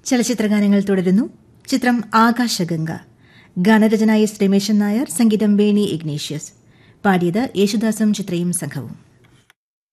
ചലച്ചിത്രഗാനങ്ങൾ തുടരുന്നു. ചിത്രം ആകാശഗംഗ. ഗാനരചന എസ് രമേശൻ നായർ, സംഗീതം വേണി ഇഗ്നേഷ്യസ്. പാടിയത് യേശുദാസും ചിത്രയും സംഘവും.